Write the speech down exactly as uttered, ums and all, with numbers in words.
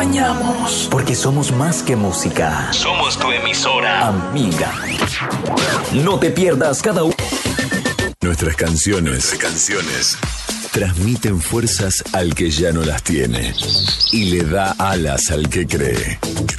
acompañamos. Porque somos más que música. Somos tu emisora amiga. No te pierdas cada uno. Nuestras canciones, nuestras canciones transmiten fuerzas al que ya no las tiene y le da alas al que cree.